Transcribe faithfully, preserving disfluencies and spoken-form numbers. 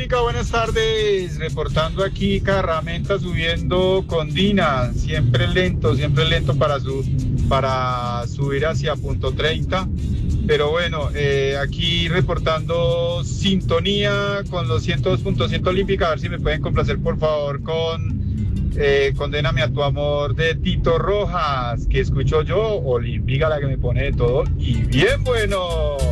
Olímpica, buenas tardes. Reportando aquí Carramenta subiendo con Dina. Siempre lento, siempre lento para, su, para subir hacia punto treinta. Pero bueno, eh, aquí reportando sintonía con los ciento dos punto siete Olímpica. A ver si me pueden complacer, por favor, con eh, Condéname a tu amor de Tito Rojas, que escucho yo. Olímpica, la que me pone de todo. Y bien bueno.